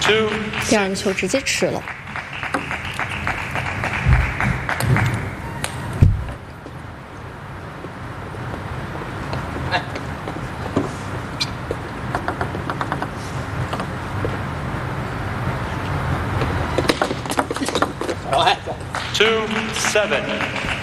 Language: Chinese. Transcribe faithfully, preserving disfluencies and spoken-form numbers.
第二个球直接吃了。 Two seven.